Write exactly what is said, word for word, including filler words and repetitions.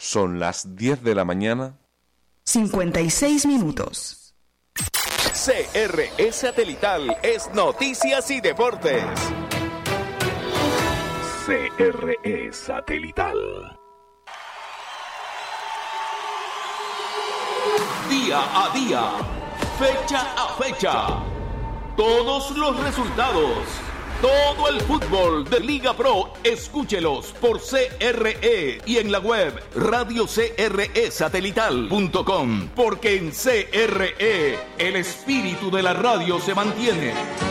Son las diez de la mañana. cincuenta y seis minutos. C R E Satelital es Noticias y Deportes. C R E Satelital. Día a día, fecha a fecha, todos los resultados, todo el fútbol de Liga Pro, escúchelos por C R E y en la web radio c r e satelital punto com, porque en C R E el espíritu de la radio se mantiene.